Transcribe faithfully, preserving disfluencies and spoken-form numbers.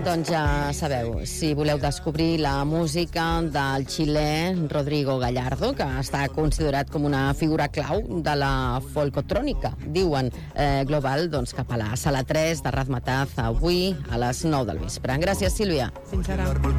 Doncs ja sabeu, si voleu descobrir la música del xilè Rodrigo Gallardo, que està considerat com una figura clau de la folcotrònica, diuen eh, global, doncs cap a la sala tres de Razmataz avui a les nou del vespre. Gràcies, Sílvia. Fins ara.